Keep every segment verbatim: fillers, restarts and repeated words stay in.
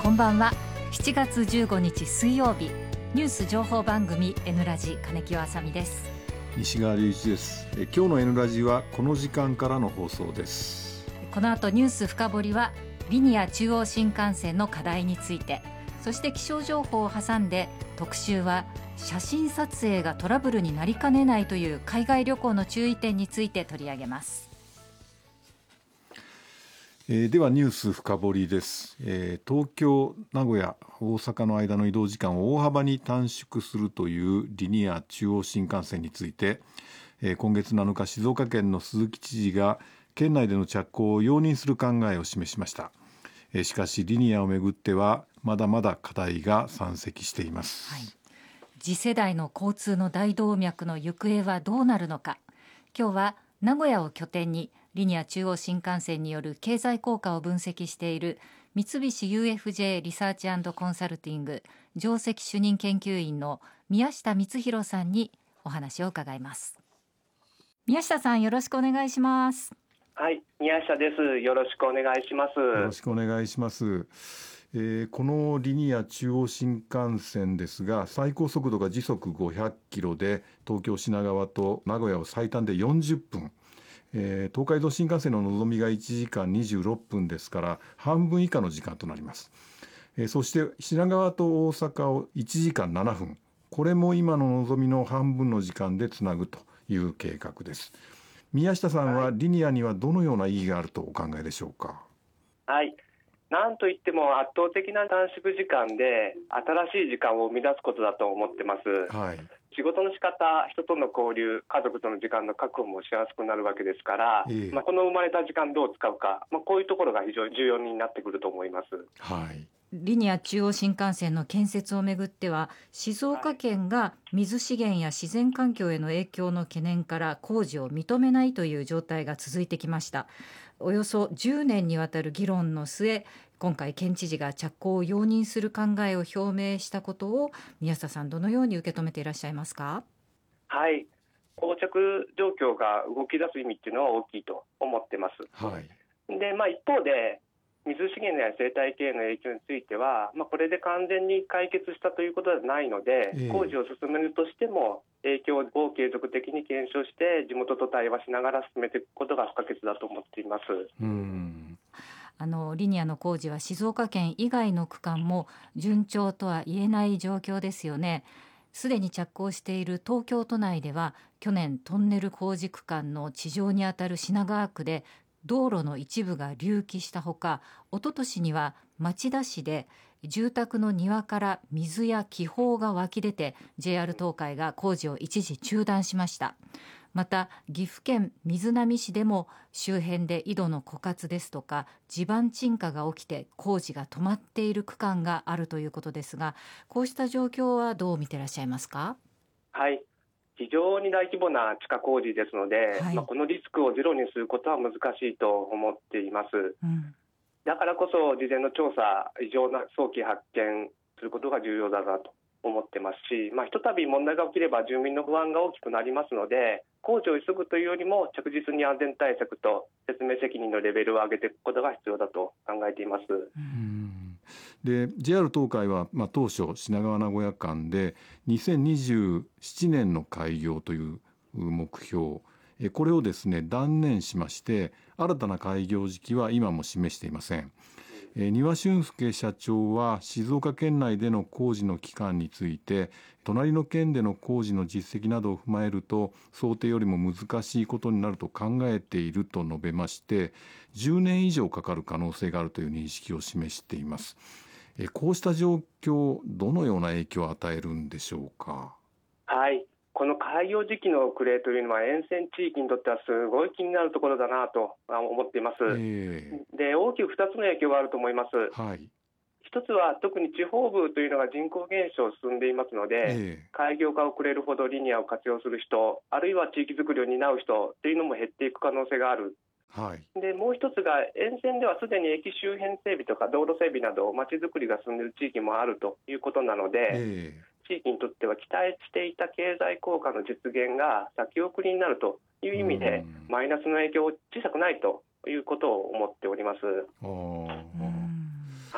こんばんは。しちがつじゅうごにち水曜日、ニュース情報番組 N ラジ金木あさみです。 西川隆一です。え今日の N ラジはこの時間からの放送です。 この後ニュース深掘りはリニア中央新幹線の課題について、そして気象情報を挟んで特集は写真撮影がトラブルになりかねないという海外旅行の注意点について取り上げます。 えー、ではニュース深掘りです。えー、東京、名古屋、大阪の間の移動時間を大幅に短縮するというリニア中央新幹線について、えー、今月なのか静岡県の鈴木知事が県内での着工を容認する考えを示しました。えー、しかしリニアをめぐってはまだまだ課題が山積しています。はい、 次世代の交通の大動脈の行方はどうなるのか。今日は名古屋を拠点にリニア中央新幹線による経済効果を分析している三菱 ユーエフジェー リサーチ&コンサルティング上席主任研究員の宮下光弘さんにお話を伺います。宮下さん、よろしくお願いします。 はい、宮下です。よろしくお願いします。 よろしくお願いします。えー、このリニア中央新幹線ですが、最高速度が時速ごひゃくキロで東京品川と名古屋を最短でよんじゅっぷん、えー、東海道新幹線ののぞみがいちじかんにじゅうろっぷんですから半分以下の時間となります。えー、そして品川と大阪をいちじかんななふん、これも今ののぞみの半分の時間でつなぐという計画です。宮下さんはリニアにはどのような意義があるとお考えでしょうか。 はい、なんといっても圧倒的な短縮時間で新しい時間を生み出すことだと思ってます。はい、仕事の仕方、人との交流、家族との時間の確保もしやすくなるわけですから、えーまあ、この生まれた時間どう使うか、まあ、こういうところが非常に重要になってくると思います。 はい、リニア中央新幹線の建設をめぐっては静岡県が水資源や自然環境への影響の懸念から工事を認めないという状態が続いてきました。およそじゅうねんにわたる議論の末、今回県知事が着工を容認する考えを表明したことを宮下さん、どのように受け止めていらっしゃいますか。 はい、膠着状況が動き出す意味っていうのは大きいと思ってます。はい、で、まあ、一方で水資源や生態系への影響については、まあ、これで完全に解決したということではないので、えー、工事を進めるとしても影響を継続的に検証して地元と対話しながら進めていくことが不可欠だと思っています。 うん、あのリニアの工事は静岡県以外の区間も順調とは言えない状況ですよね。すでに着工している東京都内では去年トンネル工事区間の地上にあたる品川区で道路の一部が隆起したほか、一昨年には町田市で住宅の庭から水や気泡が湧き出て ジェイアール 東海が工事を一時中断しました。また岐阜県瑞浪市でも周辺で井戸の枯渇ですとか地盤沈下が起きて工事が止まっている区間があるということですが、こうした状況はどう見てらっしゃいますか。 はい、非常に大規模な地下工事ですので、はい、まあ、このリスクをゼロにすることは難しいと思っています。うん、だからこそ事前の調査、異常な早期発見することが重要だなと思ってますし、まあ、ひとたび問題が起きれば住民の不安が大きくなりますので、工事を急ぐというよりも着実に安全対策と説明責任のレベルを上げていくことが必要だと考えています。うん、 で ジェイアール 東海は、まあ、当初品川名古屋間でにせんにじゅうななねんの開業という目標、これをですね断念しまして、新たな開業時期は今も示していません。丹羽俊介社長は静岡県内での工事の期間について、隣の県での工事の実績などを踏まえると想定よりも難しいことになると考えていると述べまして、じゅうねん以上かかる可能性があるという認識を示しています。こうした状況、どのような影響を与えるんでしょうか。 はい、この開業時期の遅れというのは沿線地域にとってはすごい気になるところだなと思っています。えー、で大きくふたつの影響があると思います。はい、一つは特に地方部というのが人口減少進んでいますので、えー、開業が遅れるほどリニアを活用する人、あるいは地域づくりを担う人というのも減っていく可能性がある。はい、でもう一つが沿線ではすでに駅周辺整備とか道路整備など街づくりが進んでいる地域もあるということなので、えー、地域にとっては期待していた経済効果の実現が先送りになるという意味でマイナスの影響小さくないということを思っております。は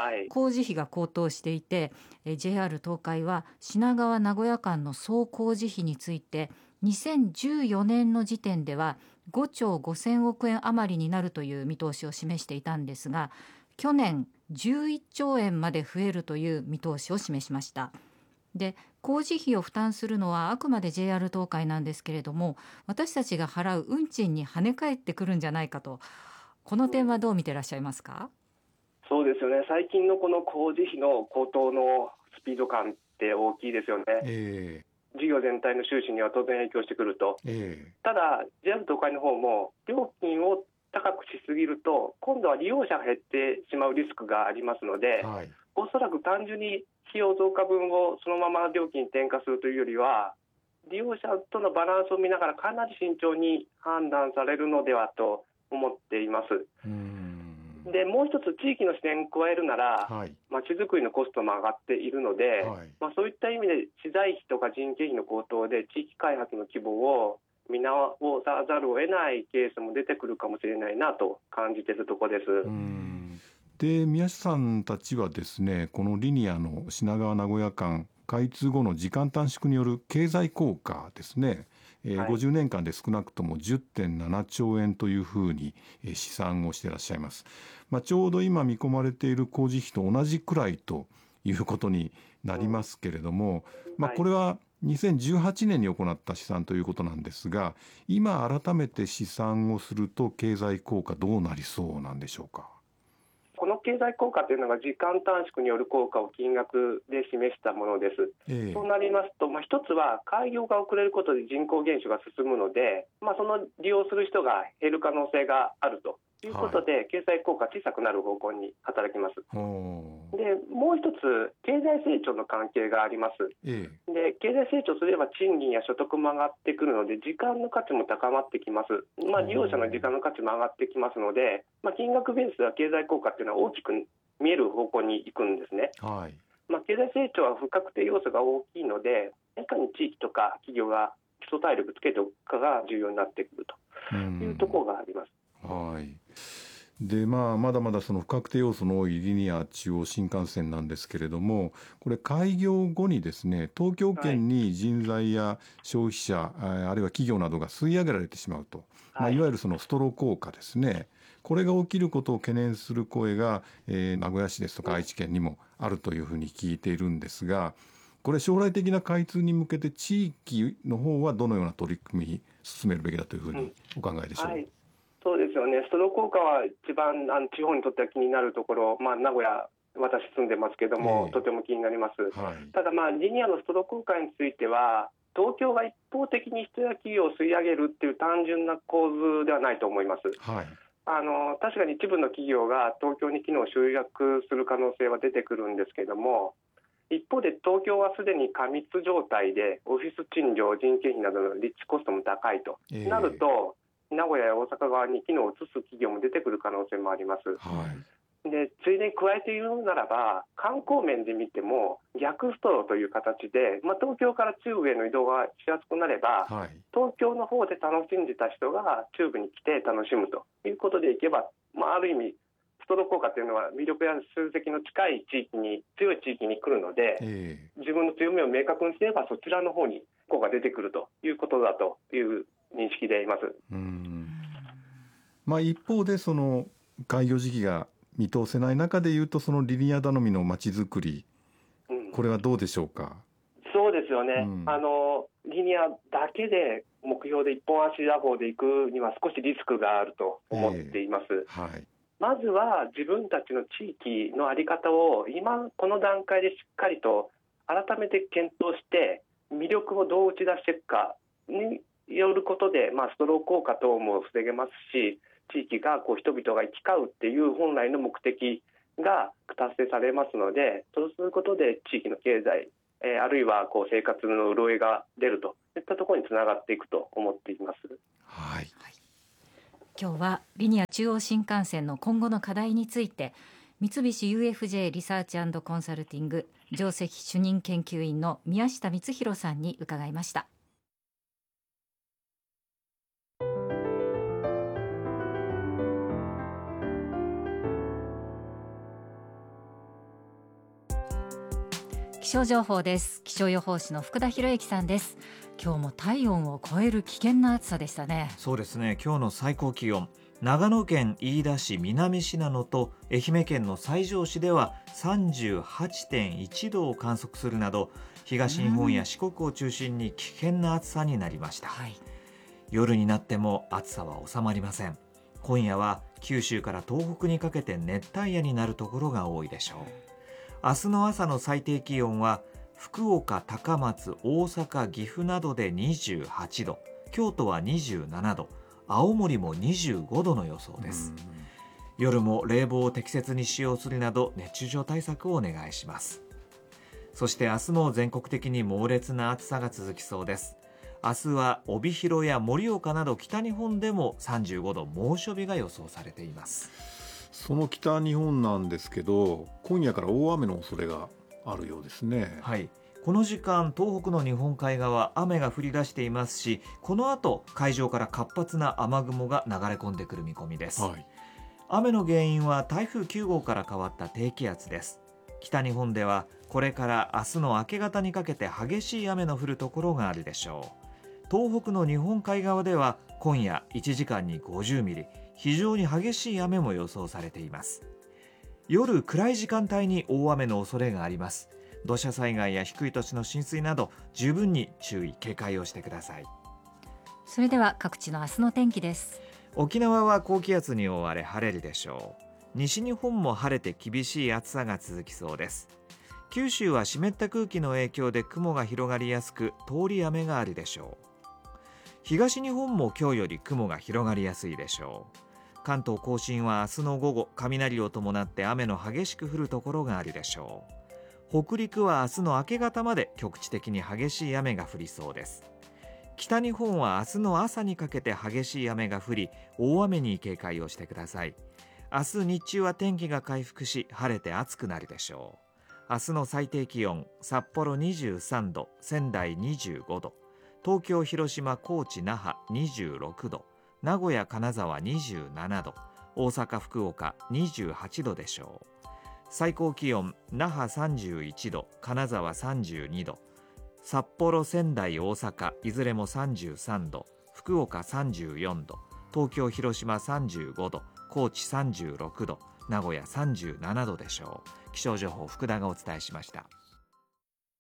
はい、 工事費が高騰していて、え ジェイアール 東海は品川名古屋間の総工事費についてにせんじゅうよねんの時点ではごちょうごせんおくえん余りになるという見通しを示していたんですが、去年じゅういっちょうえんまで増えるという見通しを示しました。で、工事費を負担するのはあくまで ジェイアール 東海なんですけれども、私たちが払う運賃に跳ね返ってくるんじゃないかと、この点はどう見ていらっしゃいますか？ そうですよね。最近のこの工事費の高騰のスピード感って大きいですよね。 えー、事業全体の収支には当然影響してくると、 えー、 ただ ジェイアール 東海の方も料金を高くしすぎると今度は利用者が減ってしまうリスクがありますので、はい、おそらく単純に費用増加分をそのまま料金に転嫁するというよりは、利用者とのバランスを見ながらかなり慎重に判断されるのではと思っています。うーんでもう一つ地域の視点を加えるなら、はい、まちづくりのコストも上がっているので、はい、まあ、そういった意味で資材費とか人件費の高騰で地域開発の規模を見直さざるを得ないケースも出てくるかもしれないなと感じているところです。うーんで、宮下さんたちはですね、このリニアの品川名古屋間開通後の時間短縮による経済効果ですね、えーはい、ごじゅうねんかんで少なくとも じゅってんななちょうえんというふうに試算をしていらっしゃいます。まあ、ちょうど今見込まれている工事費と同じくらいということになりますけれども、うんまあ、これはにせんじゅうはちねんに行った試算ということなんですが、今改めて試算をすると経済効果どうなりそうなんでしょうか？ この経済効果というのが時間短縮による効果を金額で示したものです。えー、そうなりますと、まあ、一つは開業が遅れることで人口減少が進むので、まあ、その利用する人が減る可能性があるということで、はい、経済効果小さくなる方向に働きます。で、もう一つ経済成長の関係があります。ええ、で、経済成長すれば賃金や所得も上がってくるので時間の価値も高まってきます。まあ、利用者の時間の価値も上がってきますので、まあ、金額ベースでは経済効果っていうのは大きく見える方向に行くんですね。はい、まあ、経済成長は不確定要素が大きいので、いかに地域とか企業が基礎体力つけておくかが重要になってくるというところがあります。 はい。でまあ、まだまだその不確定要素の多いリニア中央新幹線なんですけれども、これ開業後にですね、東京圏に人材や消費者、はい、あるいは企業などが吸い上げられてしまうと、はいまあ、いわゆるそのストロー効果ですね、これが起きることを懸念する声が、えー、名古屋市ですとか愛知県にもあるというふうに聞いているんですが、これ将来的な開通に向けて地域の方はどのような取り組み進めるべきだというふうにお考えでしょう？ うんはいそうですよね。ストロー効果は一番あの地方にとっては気になるところ、まあ、名古屋私住んでますけども、えー、とても気になります、はい、ただ、まあ、リニアのストロー効果については東京が一方的に人や企業を吸い上げるっていう単純な構図ではないと思います、はい、あの確かに一部の企業が東京に機能を集約する可能性は出てくるんですけども、一方で東京はすでに過密状態でオフィス賃料、人件費などの立地コストも高いと、えー、なると名古屋や大阪側に機能を移す企業も出てくる可能性もあります、はい、でついでに加えて言うならば観光面で見ても逆ストローという形で、まあ、東京から中部への移動がしやすくなれば、はい、東京の方で楽しんでた人が中部に来て楽しむということでいけば、まあ、ある意味ストロー効果というのは魅力や数積の近い地域に強い地域に来るので、えー、自分の強みを明確にすればそちらの方に効果が出てくるということだという認識でいます。 うん、まあ、一方でその開業時期が見通せない中でいうとそのリニア頼みのまちづくり、うん、これはどうでしょうか？ そうですよね、うん、あのリニアだけで目標で一本足打法でいくには少しリスクがあると思っています、えーはい、まずは自分たちの地域の在り方を今この段階でしっかりと改めて検討して魅力をどう打ち出していくかによることで、まあ、ストロー効果等も防げますし、地域がこう人々が行き交うっていう本来の目的が達成されますので、そうすることで地域の経済、えー、あるいはこう生活の潤いが出るといったところにつながっていくと思っています。 はい、 今日はリニア中央新幹線の今後の課題について三菱 ユーエフジェー リサーチ&コンサルティング上席主任研究員の宮下光弘さんに伺いました。 気象情報です。気象予報士の福田博之さんです。今日も体温を超える危険な暑さでしたね。 そうですね。今日の最高気温、長野県飯田市南信濃と愛媛県の西条市では さんじゅうはちてんいちどを観測するなど、東日本や四国を中心に危険な暑さになりました、はい、夜になっても暑さは収まりません。今夜は九州から東北にかけて熱帯夜になるところが多いでしょう。明日の朝の最低気温は福岡、高松、大阪、岐阜などでにじゅうはちど、京都はにじゅうななど、青森もにじゅうごどの予想です。夜も冷房を適切に使用するなど熱中症対策をお願いします。そして明日も全国的に猛烈な暑さが続きそうです。明日は帯広や盛岡など北日本でもさんじゅうごど猛暑日が予想されています。 その北日本なんですけど、今夜から大雨の恐れがあるようですね。 はい、この時間東北の日本海側雨が降り出していますし、この後海上から活発な雨雲が流れ込んでくる見込みです、はい、雨の原因は台風きゅうごうから変わった低気圧です。北日本ではこれから明日の明け方にかけて激しい雨の降るところがあるでしょう。東北の日本海側では今夜いちじかんにごじゅうミリ、非常に激しい雨も予想されています。夜暗い時間帯に大雨の恐れがあります。土砂災害や低い土地の浸水など十分に注意警戒をしてください。 それでは各地の明日の天気です。 沖縄は高気圧に覆われ晴れるでしょう。西日本も晴れて厳しい暑さが続きそうです。九州は湿った空気の影響で雲が広がりやすく、通り雨があるでしょう。東日本も今日より雲が広がりやすいでしょう。関東甲信は明日の午後、雷を伴って雨の激しく降るところがあるでしょう。北陸は明日の明け方まで局地的に激しい雨が降りそうです。北日本は明日の朝にかけて激しい雨が降り、大雨に警戒をしてください。明日日中は天気が回復し、晴れて暑くなるでしょう。明日の最低気温、札幌にじゅうさんど、仙台にじゅうごど、東京、広島、高知、那覇にじゅうろくど、名古屋、金沢にじゅうななど、大阪、福岡にじゅうはちどでしょう。最高気温、那覇さんじゅういちど、金沢さんじゅうにど、札幌、仙台、大阪いずれもさんじゅうさんど、福岡さんじゅうよんど、東京、広島さんじゅうごど、高知さんじゅうろくど、名古屋さんじゅうななどでしょう。気象情報、福田がお伝えしました。